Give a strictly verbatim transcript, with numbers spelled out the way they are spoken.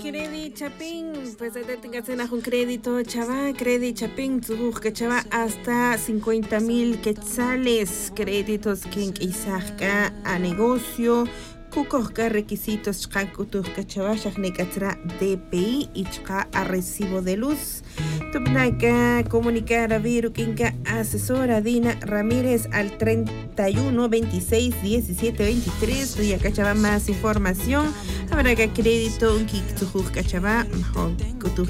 Credit Chapin, pues de tengas un crédito, chava, Credit Chapin, tu que chava hasta cincuenta mil quetzales, créditos que quizás a negocio. Kukohka requisitos chka kutuhka chavashak nekatra D P I y chka a recibo de luz. Tupnaka comunicar a Viru Kinka asesora Dina Ramírez al treinta y uno veintiséis diecisiete veintitrés. Y acá chava más información. Habrá que crédito un kik tujuhka chava mejor kutuhka